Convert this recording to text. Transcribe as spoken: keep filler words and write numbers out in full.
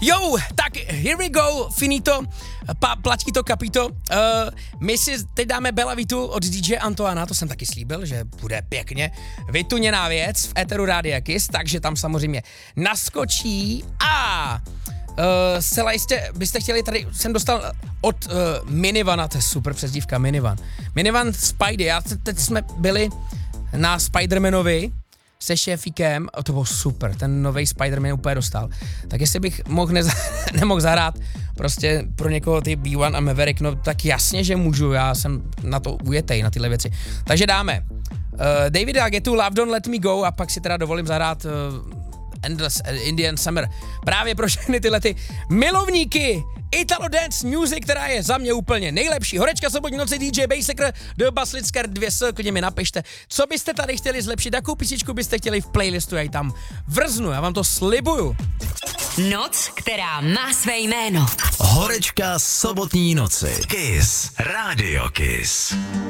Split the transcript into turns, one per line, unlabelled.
Jo, tak here we go, finito, pa, platí to, kapito. Uh, my si teď dáme Bella Vitu od D J Antoana, to jsem taky slíbil, že bude pěkně vytuněná věc v éteru Rádia Kiss, takže tam samozřejmě naskočí a uh, zcela jistě byste chtěli, tady jsem dostal od uh, Minivana, to je super přezdívka, Minivan. Minivan Spidey, já teď jsme byli na Spidermanovi se šéfíkem, a to bylo super, ten nový Spider-Man úplně dostal. Tak jestli bych mohl neza- nemohl zahrát prostě pro někoho ty B jedna a Maverick, no tak jasně, že můžu, já jsem na to ujetej, na tyhle věci. Takže dáme uh, David Agetu, Love Don't Let Me Go a pak si teda dovolím zahrát uh, Endless Indian Summer. Právě pro všechny tyhle ty milovníky Italo Dance Music, která je za mě úplně nejlepší. Horečka sobotní noci, D J Baseker, do Baslickar dvě S, klidně mi napište, co byste tady chtěli zlepšit, jakou písničku byste chtěli v playlistu, já ji tam vrznu, já vám to slibuju.
Noc, která má své jméno.
Horečka sobotní noci. Kiss. Radio Kiss.